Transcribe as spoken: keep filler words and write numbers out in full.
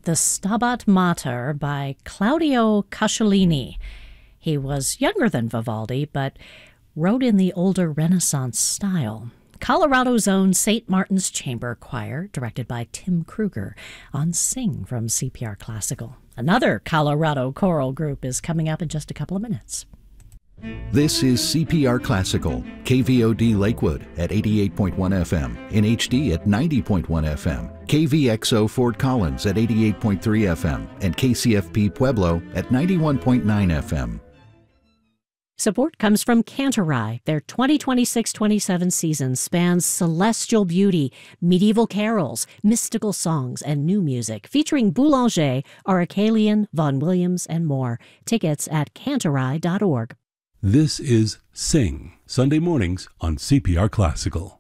the Stabat Mater by Claudio Casciolini. He was younger than Vivaldi, but wrote in the older Renaissance style. Colorado's own Saint Martin's Chamber Choir, directed by Tim Kruger, on Sing from C P R Classical. Another Colorado choral group is coming up in just a couple of minutes. This is C P R Classical, K V O D Lakewood at eighty-eight point one F M, in H D at ninety point one F M, K V X O Fort Collins at eighty-eight point three F M, and K C F P Pueblo at ninety-one point nine F M. Support comes from Cantorai. Their twenty twenty-six twenty-seven season spans celestial beauty, medieval carols, mystical songs, and new music, featuring Boulanger, Aracelian, Vaughan Williams, and more. Tickets at cantorai dot org. This is Sing, Sunday mornings on C P R Classical.